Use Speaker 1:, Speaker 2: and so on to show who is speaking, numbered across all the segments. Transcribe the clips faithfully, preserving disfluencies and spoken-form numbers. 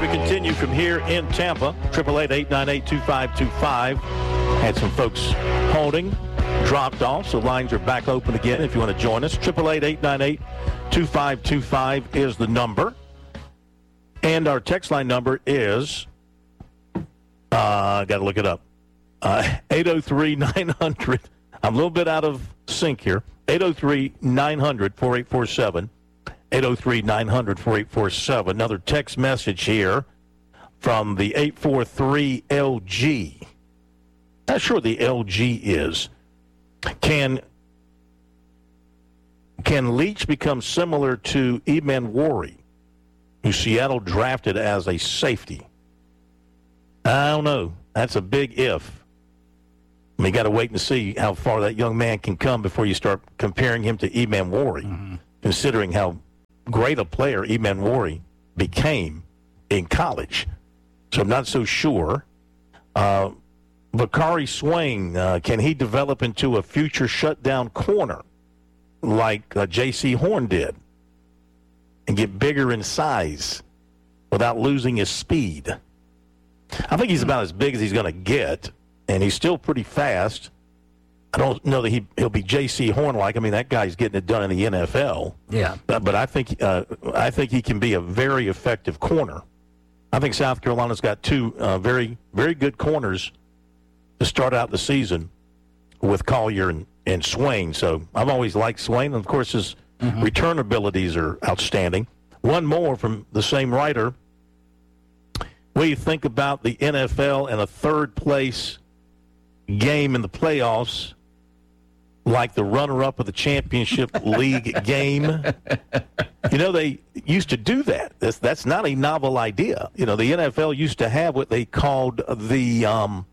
Speaker 1: We continue from here in Tampa. triple eight, eight nine eight, two five two five. Had some folks holding, dropped off, so lines are back open again if you want to join us. triple eight, eight nine eight, two five two five is the number. And our text line number is, uh, got to look it up, uh, eight oh three, nine hundred. I'm a little bit out of sync here. eight oh three, nine hundred, four eight four seven. eight oh three, nine hundred, four eight four seven. Another text message here from the eight four three L G. Not sure the L G is. Can can Leach become similar to Eman Wari, who Seattle drafted as a safety? I don't know. That's a big if. I mean, you got to wait and see how far that young man can come before you start comparing him to Eman Wari, mm-hmm. considering how great a player Eman Wari became in college. So I'm not so sure. Uh, Bakari Swain, uh, can he develop into a future shutdown corner like uh, J C Horn did and get bigger in size without losing his speed? I think he's about as big as he's going to get, and he's still pretty fast. I don't know that he, he'll be J C Horn-like. I mean, that guy's getting it done in the N F L.
Speaker 2: Yeah.
Speaker 1: But, but I think uh, I think he can be a very effective corner. I think South Carolina's got two uh, very, very good corners to start out the season with Collier and, and Swain. So I've always liked Swain. And, of course, his mm-hmm. return abilities are outstanding. One more from the same writer. What do you think about the N F L and a third-place game in the playoffs like the runner-up of the championship league game? You know, they used to do that. That's, that's not a novel idea. You know, the N F L used to have what they called the um,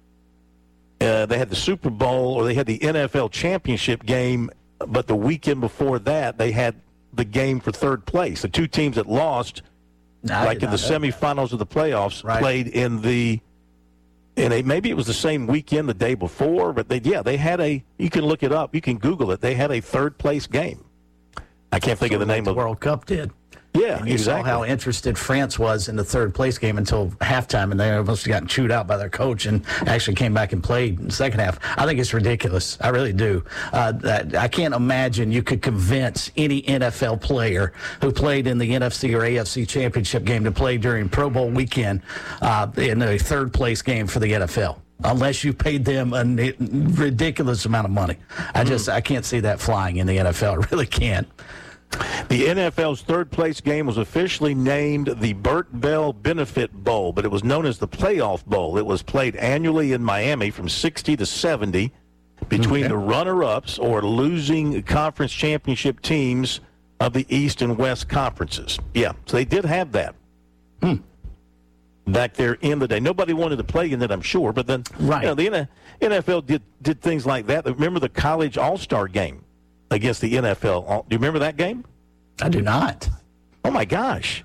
Speaker 1: uh, they had the Super Bowl, or they had the N F L championship game, but the weekend before that they had the game for third place. The two teams that lost, no, like in the semifinals of the playoffs, right. played in the And they, maybe it was the same weekend the day before, but they, yeah, they had a, you can look it up, you can Google it, they had a third-place game. I can't think
Speaker 2: so
Speaker 1: of the name
Speaker 2: the
Speaker 1: of
Speaker 2: the World Cup did.
Speaker 1: Yeah,
Speaker 2: and you
Speaker 1: exactly.
Speaker 2: saw how interested France was in the third-place game until halftime, and they must have gotten chewed out by their coach and actually came back and played in the second half. I think it's ridiculous. I really do. Uh, that, I can't imagine you could convince any N F L player who played in the N F C or A F C championship game to play during Pro Bowl weekend uh, in a third-place game for the N F L. Unless you paid them a ridiculous amount of money. I just, mm. I can't see that flying in the N F L. I really can't.
Speaker 1: The N F L's third-place game was officially named the Burt Bell Benefit Bowl, but it was known as the Playoff Bowl. It was played annually in Miami from sixty to seventy between okay. the runner-ups or losing conference championship teams of the East and West conferences. Yeah, so they did have that hmm. back there in the day. Nobody wanted to play in it, I'm sure, but then
Speaker 2: right.
Speaker 1: you know, the N F L did, did things like that. Remember the college all-star game against the N F L. Do you remember that game?
Speaker 2: I do not.
Speaker 1: Oh, my gosh.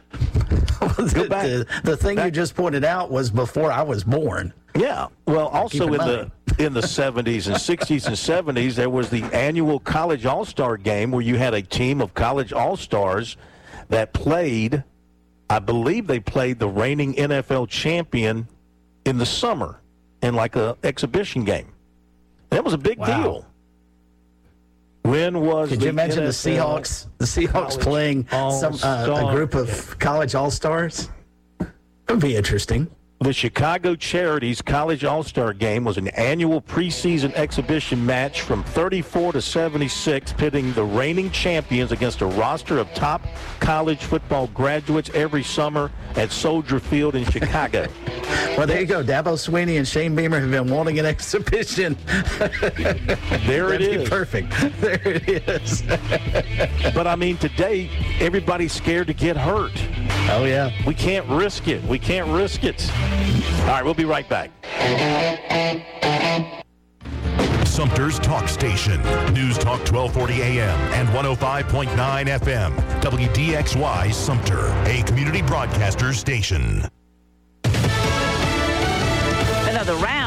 Speaker 2: the,
Speaker 1: back,
Speaker 2: the, the thing
Speaker 1: back.
Speaker 2: you just pointed out was before I was born.
Speaker 1: Yeah. Well, also in, in the in the seventies and sixties and seventies, there was the annual college all-star game where you had a team of college all-stars that played, I believe they played the reigning N F L champion in the summer in like an exhibition game. That was a big
Speaker 2: wow.
Speaker 1: deal. When was
Speaker 2: Could
Speaker 1: the
Speaker 2: you imagine
Speaker 1: N F L
Speaker 2: the Seahawks? The Seahawks playing some uh, a group of college all-stars. That would be interesting.
Speaker 1: The Chicago Charities College All-Star Game was an annual preseason exhibition match from thirty-four to seventy-six, pitting the reigning champions against a roster of top college football graduates every summer at Soldier Field in Chicago.
Speaker 2: Well, there you go. Dabo Swinney and Shane Beamer have been wanting an exhibition.
Speaker 1: There it is.
Speaker 2: Perfect. There it is.
Speaker 1: But, I mean, today, everybody's scared to get hurt.
Speaker 2: Oh, yeah.
Speaker 1: We can't risk it. We can't risk it. All right, we'll be right back.
Speaker 3: Sumter's Talk Station. News Talk twelve forty A M and one oh five point nine F M. W D X Y Sumter, a community broadcaster station.
Speaker 4: Another round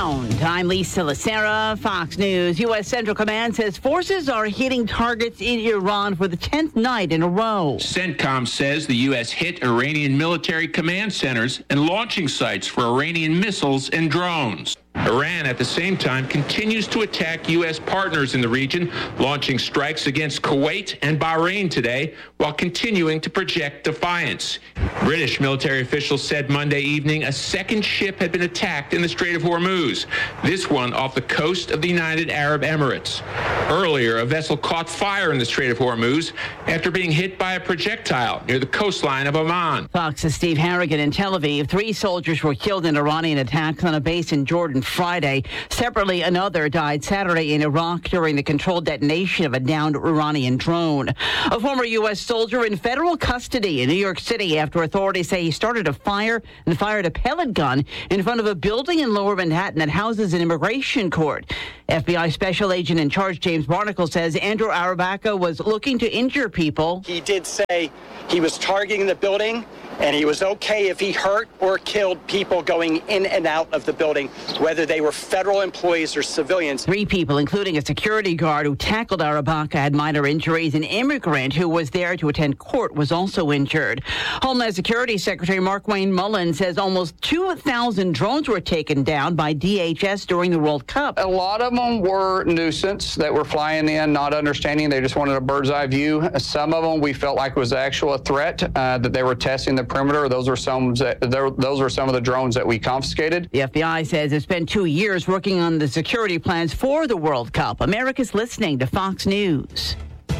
Speaker 4: I'm Lisa Lacera, Fox News. U S. Central Command says forces are hitting targets in Iran for the tenth night in a row.
Speaker 5: CENTCOM says the U S hit Iranian military command centers and launching sites for Iranian missiles and drones. Iran, at the same time, continues to attack U S partners in the region, launching strikes against Kuwait and Bahrain today, while continuing to project defiance. British military officials said Monday evening a second ship had been attacked in the Strait of Hormuz, this one off the coast of the United Arab Emirates. Earlier, a vessel caught fire in the Strait of Hormuz after being hit by a projectile near the coastline of Oman.
Speaker 4: Fox's Steve Harrigan in Tel Aviv. Three soldiers were killed in Iranian attacks on a base in Jordan Friday. Separately, another died Saturday in Iraq during the controlled detonation of a downed Iranian drone. A former U S soldier in federal custody in New York City after authorities say he started a fire and fired a pellet gun in front of a building in Lower Manhattan that houses an immigration court. F B I Special Agent in Charge James Barnacle says Andrew Arabaca was looking to injure people.
Speaker 6: He did say he was targeting the building, and he was okay if he hurt or killed people going in and out of the building, whether they were federal employees or civilians.
Speaker 4: Three people, including a security guard who tackled Arabaca, had minor injuries. An immigrant who was there to attend court was also injured. Homeland Security Secretary Markwayne Mullin says almost two thousand drones were taken down by D H S during the World Cup.
Speaker 7: A lot of them were nuisance that were flying in, not understanding. They just wanted a bird's eye view. Some of them we felt like was actual threat uh, that they were testing the perimeter. Those were some. Those were some of the drones that we confiscated.
Speaker 4: The F B I says it's been two years working on the security plans for the World Cup. America's listening to Fox News.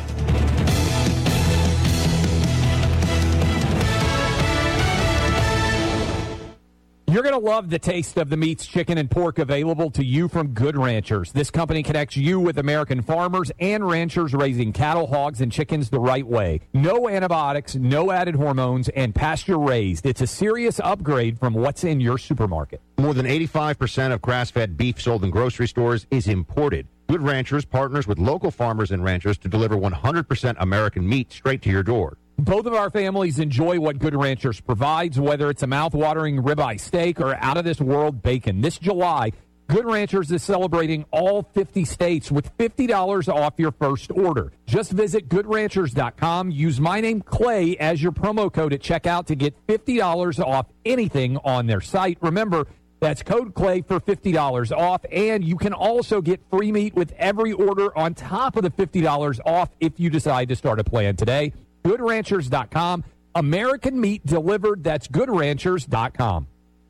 Speaker 8: You're going to love the taste of the meats, chicken, and pork available to you from Good Ranchers. This company connects you with American farmers and ranchers raising cattle, hogs, and chickens the right way. No antibiotics, no added hormones, and pasture-raised. It's a serious upgrade from what's in your supermarket.
Speaker 9: More than eighty-five percent of grass-fed beef sold in grocery stores is imported. Good Ranchers partners with local farmers and ranchers to deliver one hundred percent American meat straight to your door.
Speaker 8: Both of our families enjoy what Good Ranchers provides, whether it's a mouth-watering ribeye steak or out-of-this-world bacon. This July, Good Ranchers is celebrating all fifty states with fifty dollars off your first order. Just visit good ranchers dot com. Use my name, Clay, as your promo code at checkout to get fifty dollars off anything on their site. Remember, that's code Clay for fifty dollars off, and you can also get free meat with every order on top of the fifty dollars off if you decide to start a plan today. good ranchers dot com. American meat delivered. That's good ranchers dot com.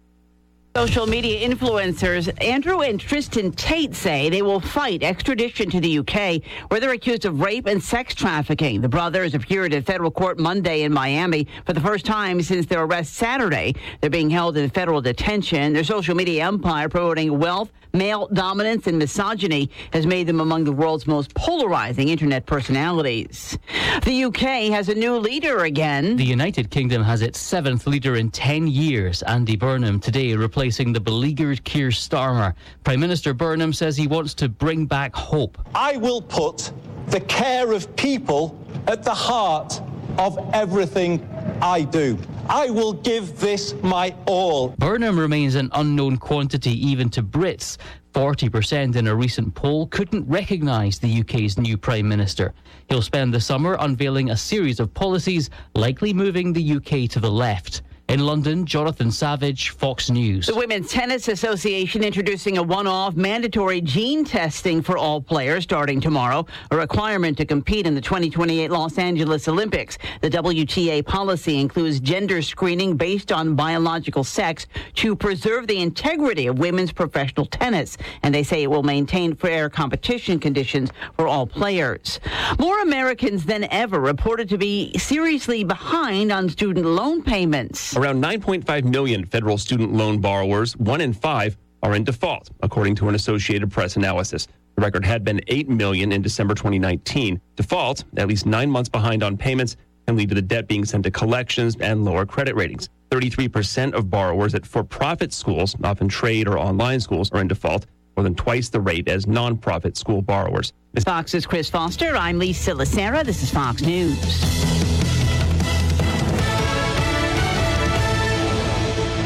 Speaker 4: Social media influencers Andrew and Tristan Tate say they will fight extradition to the U K, where they're accused of rape and sex trafficking. The brothers appeared at federal court Monday in Miami for the first time since their arrest Saturday. They're being held in federal detention. Their social media empire promoting wealth, male dominance, and misogyny has made them among the world's most polarizing internet personalities. The U K has a new leader again.
Speaker 10: The United Kingdom has its seventh leader in ten years. Andy Burnham today replacing the beleaguered Keir Starmer. Prime Minister Burnham says he wants to bring back hope.
Speaker 11: I will put the care of people at the heart of everything I do. I will give this my all.
Speaker 10: Burnham remains an unknown quantity even to Brits. forty percent in a recent poll couldn't recognise the U K's new Prime Minister. He'll spend the summer unveiling a series of policies, likely moving the U K to the left. In London, Jonathan Savage, Fox News.
Speaker 4: The Women's Tennis Association introducing a one-off mandatory gene testing for all players starting tomorrow, a requirement to compete in the twenty twenty-eight Los Angeles Olympics. The W T A policy includes gender screening based on biological sex to preserve the integrity of women's professional tennis, and they say it will maintain fair competition conditions for all players. More Americans than ever reported to be seriously behind on student loan payments.
Speaker 12: Around nine point five million federal student loan borrowers, one in five, are in default, according to an Associated Press analysis. The record had been eight million in December twenty nineteen. Default, at least nine months behind on payments, can lead to the debt being sent to collections and lower credit ratings. thirty-three percent of borrowers at for-profit schools, often trade or online schools, are in default, more than twice the rate as non-profit school borrowers.
Speaker 4: Fox's Chris Foster. I'm Lisa Lacera. This is Fox News.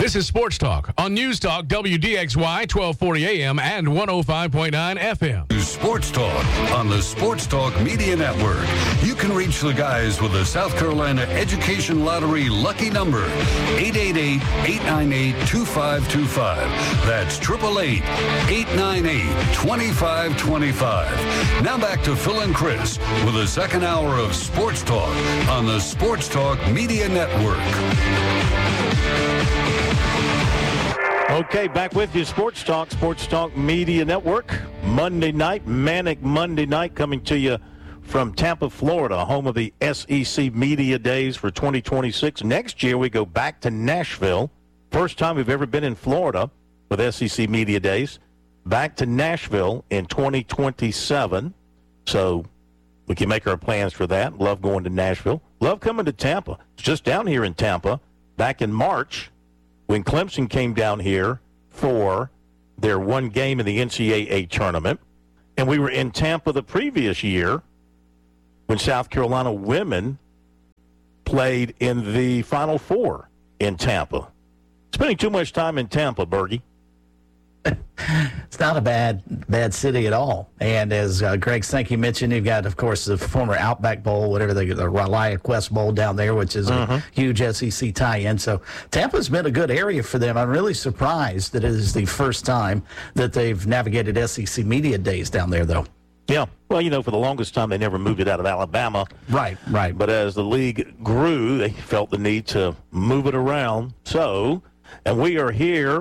Speaker 13: This is Sports Talk on News Talk W D X Y twelve forty A M and one oh five point nine F M.
Speaker 14: Sports Talk on the Sports Talk Media Network. You can reach the guys with the South Carolina Education Lottery lucky number, eight eight eight, eight nine eight, two five two five. That's eight eight eight, eight nine eight, two five two five. Now back to Phil and Chris with the second hour of Sports Talk on the Sports Talk Media Network.
Speaker 1: Okay, back with you, Sports Talk, Sports Talk Media Network. Monday night, Manic Monday night, coming to you from Tampa, Florida, home of the S E C Media Days for twenty twenty-six. Next year, we go back to Nashville. First time we've ever been in Florida with S E C Media Days. Back to Nashville in twenty twenty-seven. So we can make our plans for that. Love going to Nashville. Love coming to Tampa. It's just down here in Tampa back in March, when Clemson came down here for their one game in the N C double A tournament. And we were in Tampa the previous year when South Carolina women played in the Final Four in Tampa. Spending too much time in Tampa, Bergie.
Speaker 2: It's not a bad bad city at all. And as uh, Greg Sankey mentioned, you've got, of course, the former Outback Bowl, whatever they the Relia Quest Bowl down there, which is mm-hmm. a huge S E C tie-in. So Tampa's been a good area for them. I'm really surprised that it is the first time that they've navigated S E C Media Days down there, though.
Speaker 1: Yeah. Well, you know, for the longest time, they never moved it out of Alabama.
Speaker 2: Right, right.
Speaker 1: But as the league grew, they felt the need to move it around. So, and we are here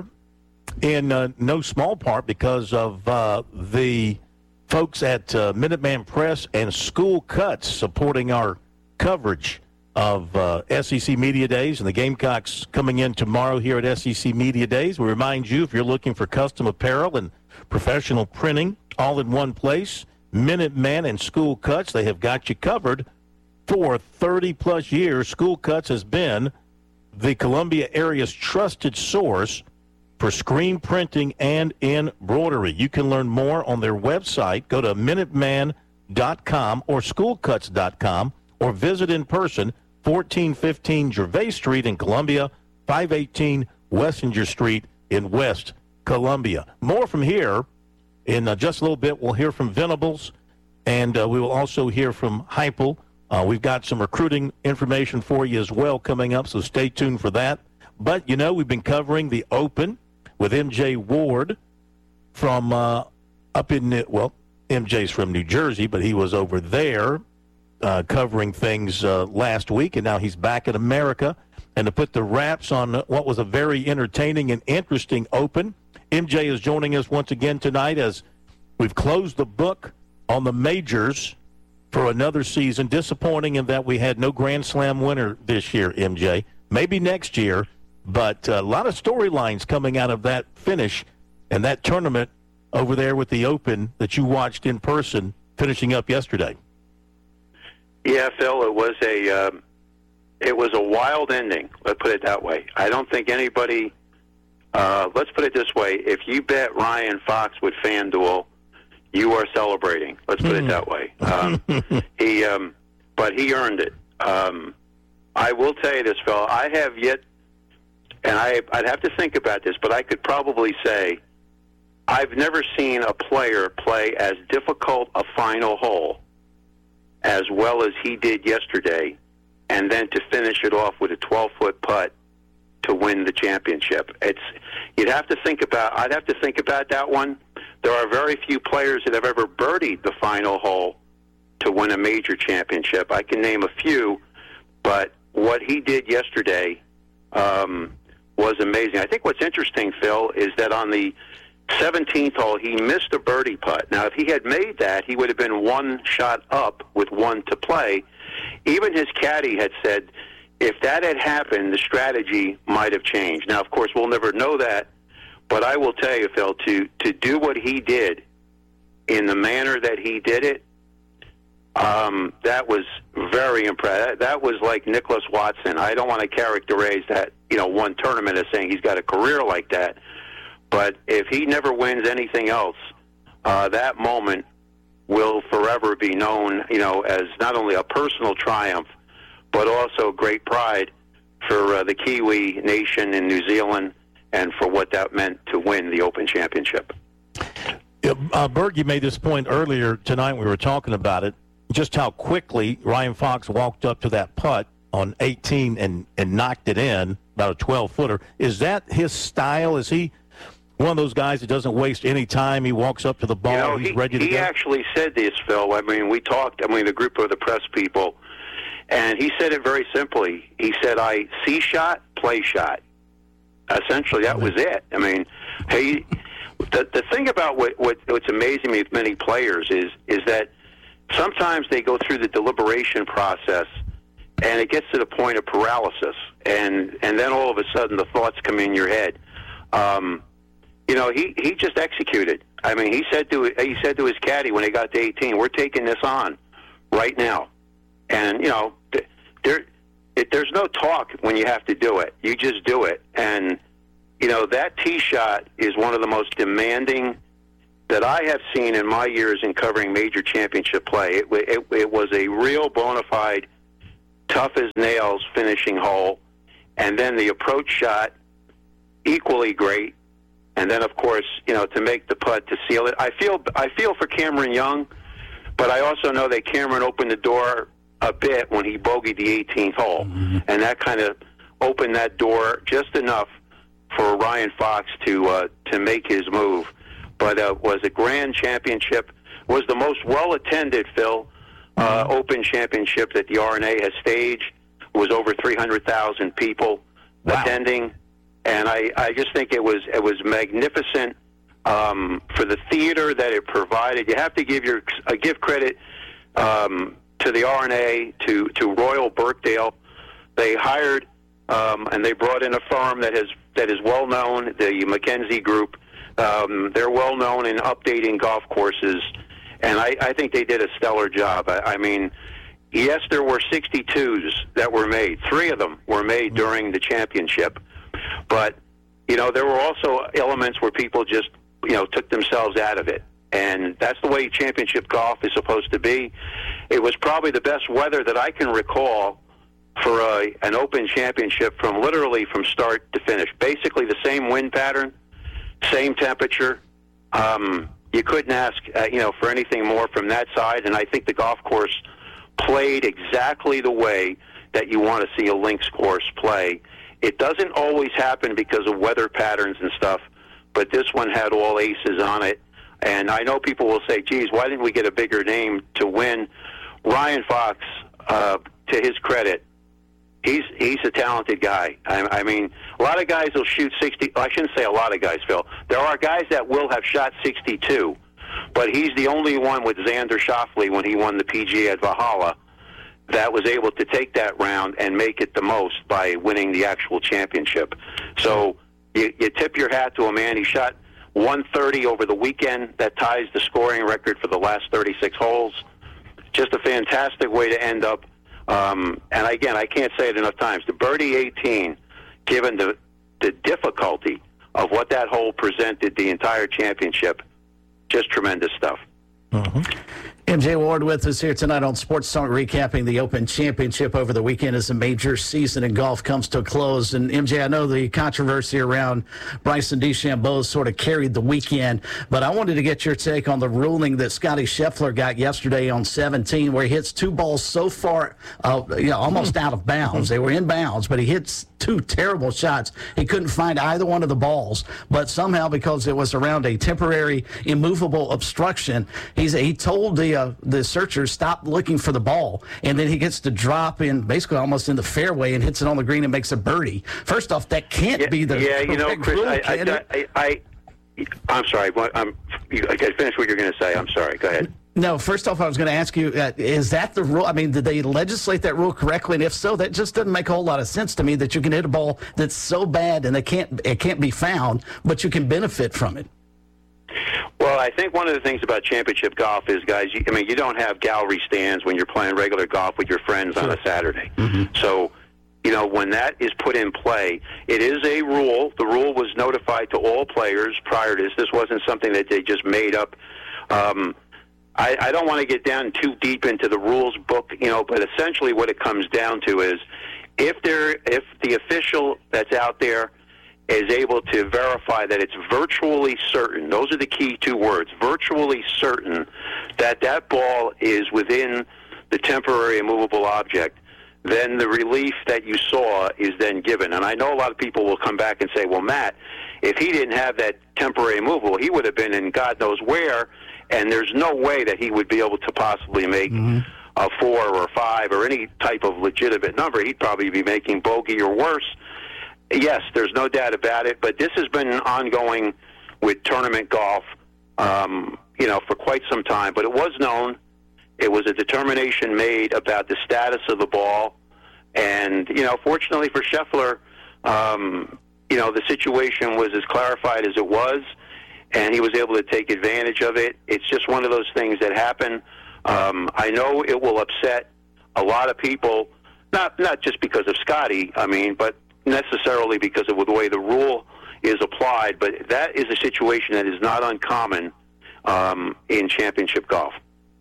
Speaker 1: in uh, no small part because of uh, the folks at uh, Minuteman Press and School Cuts supporting our coverage of uh, S E C Media Days, and the Gamecocks coming in tomorrow here at S E C Media Days. We remind you, if you're looking for custom apparel and professional printing all in one place, Minuteman and School Cuts, they have got you covered. For thirty-plus years, School Cuts has been the Columbia area's trusted source for screen printing and embroidery. You can learn more on their website. Go to minuteman dot com or school cuts dot com or visit in person, fourteen fifteen Gervais Street in Columbia, five eighteen Wessinger Street in West Columbia. More from here. In uh, just a little bit, we'll hear from Venables, and uh, we will also hear from Heupel. Uh, we've got some recruiting information for you as well coming up, so stay tuned for that. But, you know, we've been covering the Open with M J Ward from uh, up in, well, M J's from New Jersey, but he was over there uh, covering things uh, last week, and now he's back in America. And to put the wraps on what was a very entertaining and interesting Open, M J is joining us once again tonight as we've closed the book on the majors for another season. Disappointing in that we had no Grand Slam winner this year, M J. Maybe next year. But a lot of storylines coming out of that finish and that tournament over there with the Open that you watched in person finishing up yesterday.
Speaker 15: Yeah, Phil, it was a um, it was a wild ending. Let's put it that way. I don't think anybody. Uh, let's put it this way: if you bet Ryan Fox with FanDuel, you are celebrating. Let's put mm. it that way. Um, he, um, but he earned it. Um, I will tell you this, Phil. I have yet. And I, I'd have to think about this, but I could probably say I've never seen a player play as difficult a final hole as well as he did yesterday, and then to finish it off with a twelve-foot putt to win the championship. It's you'd have to think about. I'd have to think about that one. There are very few players that have ever birdied the final hole to win a major championship. I can name a few, but what he did yesterday. Um, was amazing. I think what's interesting, Phil, is that on the seventeenth hole, he missed a birdie putt. Now, if he had made that, he would have been one shot up with one to play. Even his caddy had said, if that had happened, the strategy might have changed. Now, of course, we'll never know that, but I will tell you, Phil, to, to do what he did in the manner that he did it, Um, that was very impressive. That was like Nicholas Watson. I don't want to characterize that, you know, one tournament as saying he's got a career like that. But if he never wins anything else, uh, that moment will forever be known, you know, as not only a personal triumph, but also great pride for uh, the Kiwi nation in New Zealand and for what that meant to win the Open Championship.
Speaker 1: Uh, Berg, you made this point earlier tonight. We were talking about it, just how quickly Ryan Fox walked up to that putt on eighteen and, and knocked it in, about a twelve-footer. Is that his style? Is he one of those guys that doesn't waste any time? He walks up to the ball,
Speaker 15: you know,
Speaker 1: he's
Speaker 15: he,
Speaker 1: ready to
Speaker 15: he
Speaker 1: go?
Speaker 15: He actually said this, Phil. I mean, we talked, I mean, the group of the press people, and he said it very simply. He said, I see shot, play shot. Essentially, that was it. I mean, he... The the thing about what, what what's amazing me with many players is is that sometimes they go through the deliberation process and it gets to the point of paralysis, and and then all of a sudden the thoughts come in your head. Um, you know, he, he just executed. I mean, he said to he said to his caddy when he got to eighteen, "We're taking this on right now," and you know, there it, there's no talk when you have to do it. You just do it, and. You know, that tee shot is one of the most demanding that I have seen in my years in covering major championship play. It, it, it was a real bona fide, tough as nails finishing hole. And then the approach shot, equally great. And then, of course, you know, to make the putt to seal it. I feel I feel for Cameron Young, but I also know that Cameron opened the door a bit when he bogeyed the eighteenth hole. Mm-hmm. And that kind of opened that door just enough for Ryan Fox to uh, to make his move. But uh, was a grand championship, was the most well-attended, Phil, uh, Open Championship that the R N A has staged. It was over three hundred thousand people wow. attending, and I, I just think it was it was magnificent um, for the theater that it provided. You have to give your uh, give credit um, to the R N A, to, to Royal Birkdale. They hired um, and they brought in a firm that has that is well known, the McKenzie Group. Um, they're well known in updating golf courses, and I, I think they did a stellar job. I, I mean, yes, there were sixty-twos that were made. Three of them were made during the championship, but you know there were also elements where people just you know took themselves out of it, and that's the way championship golf is supposed to be. It was probably the best weather that I can recall for a, an Open Championship, from literally from start to finish. Basically the same wind pattern, same temperature. Um, you couldn't ask, uh, you know, for anything more from that side. And I think the golf course played exactly the way that you want to see a links course play. It doesn't always happen because of weather patterns and stuff, but this one had all aces on it. And I know people will say, geez, why didn't we get a bigger name to win? Ryan Fox, uh, to his credit, He's he's a talented guy. I, I mean, a lot of guys will shoot sixty. I shouldn't say a lot of guys, Phil. There are guys that will have shot sixty-two, but he's the only one with Xander Schauffele when he won the P G A at Valhalla that was able to take that round and make it the most by winning the actual championship. So you, you tip your hat to a man. He shot one thirty over the weekend. That ties the scoring record for the last thirty-six holes. Just a fantastic way to end up. Um, and again, I can't say it enough times. The birdie eighteen, given the the difficulty of what that hole presented the entire championship, just tremendous stuff.
Speaker 2: Mm-hmm. M J Ward with us here tonight on Sports Talk, recapping the Open Championship over the weekend as the major season in golf comes to a close. And M J, I know the controversy around Bryson DeChambeau sort of carried the weekend, but I wanted to get your take on the ruling that Scotty Scheffler got yesterday on seventeen, where he hits two balls so far, uh, you know, almost out of bounds. They were in bounds, but he hits two terrible shots. He couldn't find either one of the balls, but somehow, because it was around a temporary immovable obstruction, he's he told the uh, the searchers stop looking for the ball, and then he gets to drop in basically almost in the fairway and hits it on the green and makes a birdie. First off, that can't
Speaker 15: yeah,
Speaker 2: be the
Speaker 15: yeah. You know, Chris,
Speaker 2: rule,
Speaker 15: I, I, I, I, I, I'm sorry. I'm. I got to finish what you're going to say. I'm sorry. Go ahead.
Speaker 2: No, first off, I was going to ask you, uh, is that the rule? I mean, did they legislate that rule correctly? And if so, that just doesn't make a whole lot of sense to me, that you can hit a ball that's so bad and it can't it can't be found, but you can benefit from it.
Speaker 15: Well, I think one of the things about championship golf is, guys, you, I mean, you don't have gallery stands when you're playing regular golf with your friends sure. on a Saturday. Mm-hmm. So, you know, when that is put in play, it is a rule. The rule was notified to all players prior to this. This wasn't something that they just made up. Um, I, I don't want to get down too deep into the rules book, you know, but essentially what it comes down to is if there, if the official that's out there is able to verify that it's virtually certain, those are the key two words, virtually certain, that that ball is within the temporary immovable object, then the relief that you saw is then given. And I know a lot of people will come back and say, well, Matt, if he didn't have that temporary immovable, he would have been in God knows where, and there's no way that he would be able to possibly make mm-hmm. a four or five or any type of legitimate number. He'd probably be making bogey or worse. Yes, there's no doubt about it, but this has been ongoing with tournament golf, um, you know, for quite some time. But it was known. It was a determination made about the status of the ball. And, you know, fortunately for Scheffler, um, you know, the situation was as clarified as it was, and he was able to take advantage of it. It's just one of those things that happen. Um, I know it will upset a lot of people, not not just because of Scotty, I mean, but necessarily because of the way the rule is applied, but that is a situation that is not uncommon um, in championship golf.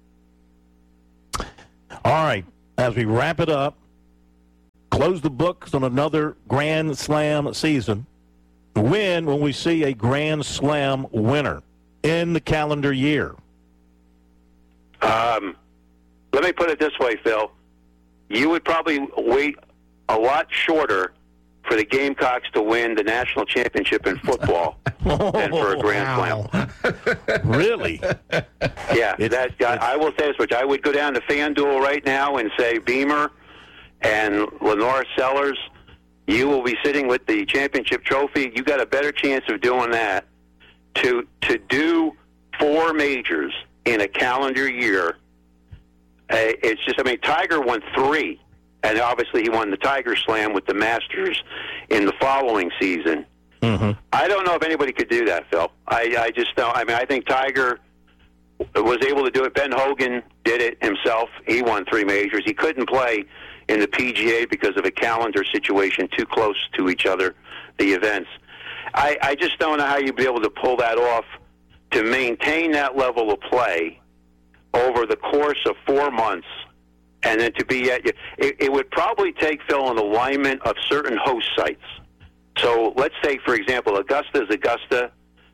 Speaker 1: All right, as we wrap it up, close the books on another Grand Slam season. When will we see a Grand Slam winner in the calendar year?
Speaker 15: Um, let me put it this way, Phil. You would probably wait a lot shorter for the Gamecocks to win the national championship in football than for a Grand
Speaker 1: wow.
Speaker 15: Slam.
Speaker 1: Really?
Speaker 15: Yeah, it's, that it's, I will say this much. I would go down to FanDuel right now and say, Beamer and Lenore Sellers, you will be sitting with the championship trophy. You got a better chance of doing that. To to do four majors in a calendar year, uh, it's just, I mean, Tiger won three. And obviously he won the Tiger Slam with the Masters in the following season. Mm-hmm. I don't know if anybody could do that, Phil. I, I just don't. I mean, I think Tiger was able to do it. Ben Hogan did it himself. He won three majors. He couldn't play in the P G A because of a calendar situation too close to each other, the events. I, I just don't know how you'd be able to pull that off to maintain that level of play over the course of four months. And then to be at, it, it would probably take, Phil, an alignment of certain host sites. So let's say, for example, Augusta is Augusta.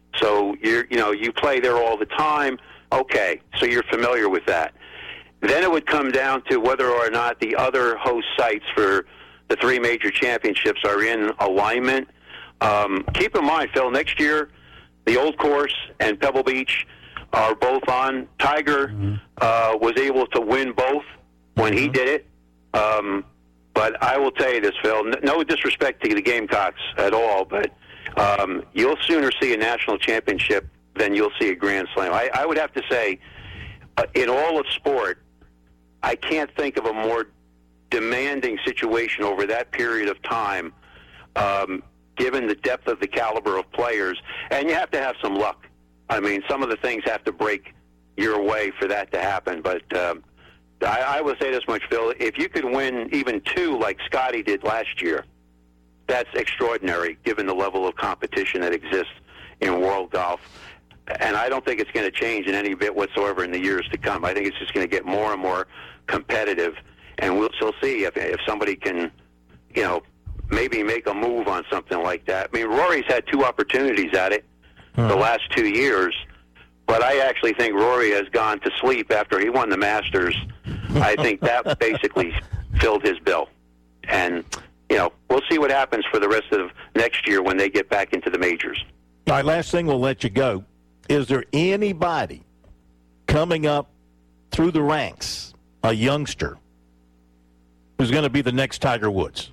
Speaker 15: So you're, you know, you play there all the time. Okay, so you're familiar with that. Then it would come down to whether or not the other host sites for the three major championships are in alignment. Um, keep in mind, Phil, next year the Old Course and Pebble Beach are both on. Tiger mm-hmm. uh, was able to win both when he did it. Um, but I will tell you this, Phil, no disrespect to the Gamecocks at all, but um, you'll sooner see a national championship than you'll see a Grand Slam. I, I would have to say, uh, in all of sport, I can't think of a more demanding situation over that period of time, um, given the depth of the caliber of players. And you have to have some luck. I mean, some of the things have to break your way for that to happen, but um, I, I will say this much, Phil. If you could win even two like Scotty did last year, that's extraordinary given the level of competition that exists in world golf. And I don't think it's going to change in any bit whatsoever in the years to come. I think it's just going to get more and more competitive. And we'll still see if, if somebody can, you know, maybe make a move on something like that. I mean, Rory's had two opportunities at it hmm. the last two years. But I actually think Rory has gone to sleep after he won the Masters. I think that basically filled his bill. And, you know, we'll see what happens for the rest of next year when they get back into the majors.
Speaker 1: All right, last thing, we'll let you go. Is there anybody coming up through the ranks, a youngster, who's going to be the next Tiger Woods?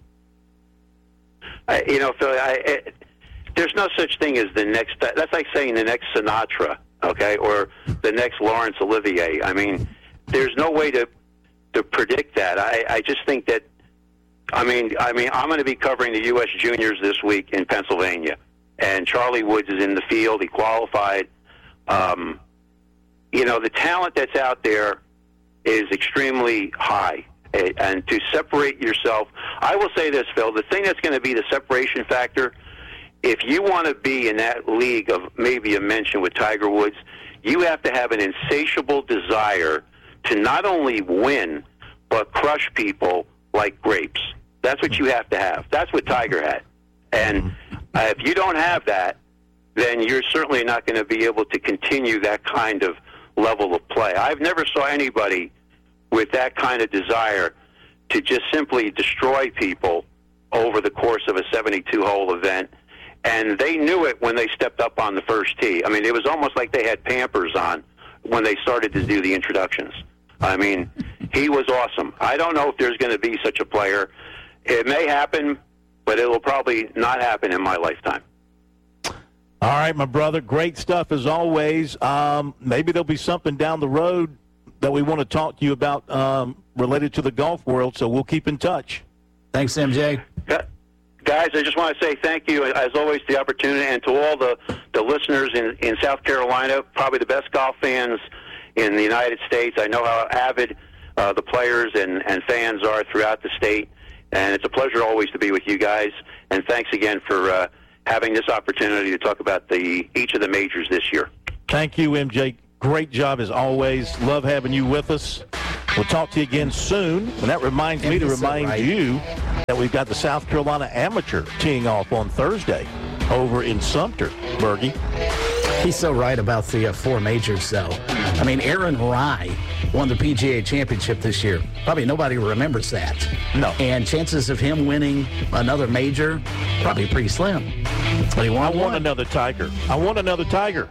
Speaker 15: I, you know, Phil, I, it, there's no such thing as the next. That's like saying the next Sinatra. Okay, or the next Laurence Olivier. I mean, there's no way to to predict that. I, I just think that. I mean, I mean, I'm going to be covering the U S Juniors this week in Pennsylvania, and Charlie Woods is in the field. He qualified. Um, you know, the talent that's out there is extremely high, and to separate yourself, I will say this, Phil. The thing that's going to be the separation factor. If you want to be in that league of maybe a mention with Tiger Woods, you have to have an insatiable desire to not only win, but crush people like grapes. That's what you have to have. That's what Tiger had. And Uh, if you don't have that, then you're certainly not going to be able to continue that kind of level of play. I've never saw anybody with that kind of desire to just simply destroy people over the course of a seventy-two hole event. And they knew it when they stepped up on the first tee. I mean, it was almost like they had Pampers on when they started to do the introductions. I mean, he was awesome. I don't know if there's going to be such a player. It may happen, but it will probably not happen in my lifetime.
Speaker 1: All right, my brother, great stuff as always. Um, maybe there'll be something down the road that we want to talk to you about um, related to the golf world, so we'll keep in touch.
Speaker 2: Thanks, M J.
Speaker 15: Guys, I just want to say thank you, as always, for the opportunity, and to all the, the listeners in, in South Carolina, probably the best golf fans in the United States. I know how avid uh, the players and, and fans are throughout the state, and it's a pleasure always to be with you guys. And thanks again for uh, having this opportunity to talk about the each of the majors this year.
Speaker 1: Thank you, M J. Great job as always. Love having you with us. We'll talk to you again soon. And that reminds me to remind right. you that we've got the South Carolina Amateur teeing off on Thursday over in Sumter, Bergie.
Speaker 2: He's so right about the uh, four majors, though. I mean, Aaron Rai won the P G A Championship this year. Probably nobody remembers that.
Speaker 1: No.
Speaker 2: And chances of him winning another major, probably pretty slim. But he won
Speaker 1: I
Speaker 2: one.
Speaker 1: want another Tiger. I want another Tiger.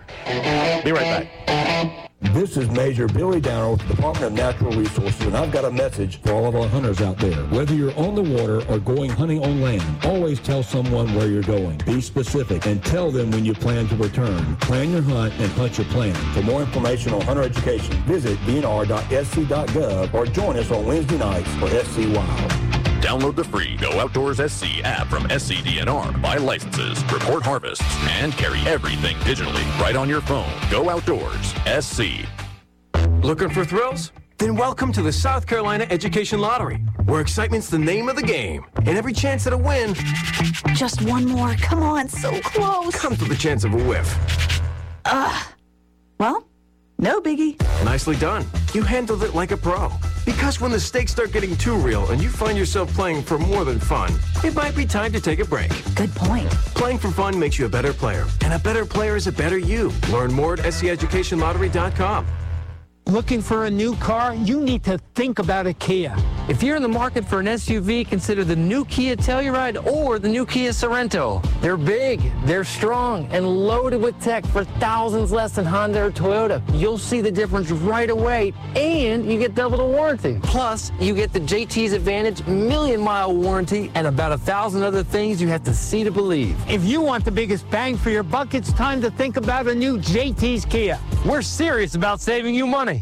Speaker 1: Be right back.
Speaker 16: This is Major Billy Downer with the Department of Natural Resources, and I've got a message for all of our hunters out there. Whether you're on the water or going hunting on land, always tell someone where you're going. Be specific and tell them when you plan to return. Plan your hunt and hunt your plan. For more information on hunter education, visit d n r dot s c dot gov or join us on Wednesday nights for S C Wild.
Speaker 17: Download the free Go Outdoors S C app from S C D N R. Buy licenses, report harvests, and carry everything digitally right on your phone. Go Outdoors S C.
Speaker 18: Looking for thrills? Then welcome to the South Carolina Education Lottery, where excitement's the name of the game. And every chance at a win...
Speaker 19: Just one more. Come on, so close.
Speaker 18: ...comes with a chance of a whiff.
Speaker 19: Ugh. Well, no biggie.
Speaker 18: Nicely done. You handled it like a pro. Because when the stakes start getting too real and you find yourself playing for more than fun, it might be time to take a break.
Speaker 19: Good point.
Speaker 18: Playing for fun makes you a better player. And a better player is a better you. Learn more at S C education lottery dot com.
Speaker 20: Looking for a new car? You need to think about a Kia.
Speaker 21: If you're in the market for an S U V, consider the new Kia Telluride or the new Kia Sorento. They're big, they're strong, and loaded with tech for thousands less than Honda or Toyota. You'll see the difference right away, and you get double the warranty. Plus, you get the J T's Advantage million mile warranty and about a thousand other things you have to see to believe.
Speaker 20: If you want the biggest bang for your buck, it's time to think about a new J T's Kia. We're serious about saving you money.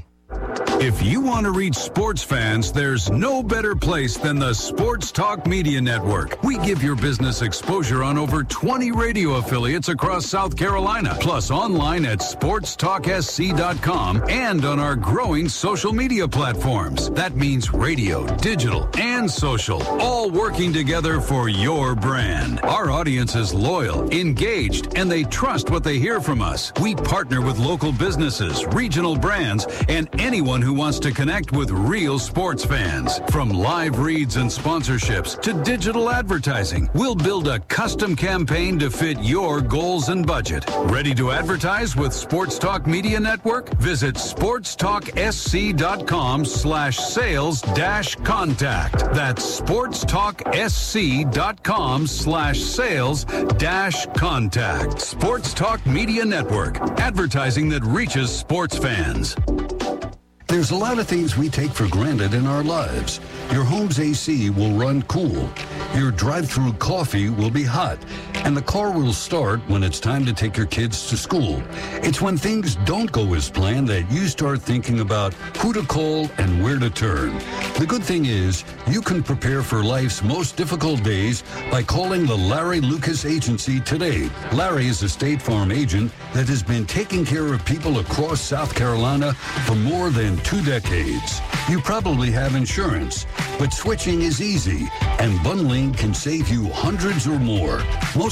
Speaker 14: If you want to reach sports fans, there's no better place than the Sports Talk Media Network. We give your business exposure on over twenty radio affiliates across South Carolina, plus online at sports talk s c dot com and on our growing social media platforms. That means radio, digital, and social, all working together for your brand. Our audience is loyal, engaged, and they trust what they hear from us. We partner with local businesses, regional brands, and anyone who wants to connect with real sports fans. From live reads and sponsorships to digital advertising, we'll build a custom campaign to fit your goals and budget. Ready to advertise with Sports Talk Media Network? Visit sports talk s c dot com slash sales dash contact. That's sports talk s c dot com slash sales dash contact. Sports Talk Media Network, advertising that reaches sports fans. There's a lot of things we take for granted in our lives. Your home's A C will run cool. Your drive-through coffee will be hot. And the car will start when it's time to take your kids to school. It's when things don't go as planned that you start thinking about who to call and where to turn. The good thing is, you can prepare for life's most difficult days by calling the Larry Lucas Agency today. Larry is a State Farm agent that has been taking care of people across South Carolina for more than two decades. You probably have insurance, but switching is easy, and bundling can save you hundreds or more. Most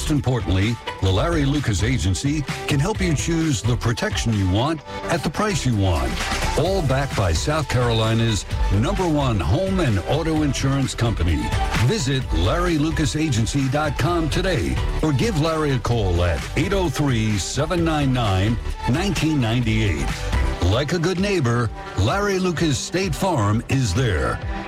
Speaker 14: most importantly, the Larry Lucas Agency can help you choose the protection you want at the price you want. All backed by South Carolina's number one home and auto insurance company. Visit Larry Lucas Agency dot com today or give Larry a call at eight oh three, seven nine nine, one nine nine eight. Like a good neighbor, Larry Lucas State Farm is there.